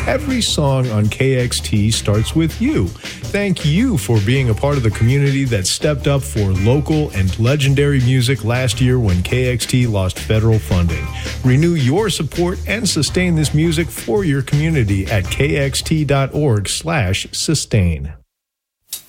Every song on KXT starts with you. Thank you for being a part of the community that stepped up for local and legendary music last year when KXT lost federal funding. Renew your support and sustain this music for your community at kxt.org/sustain.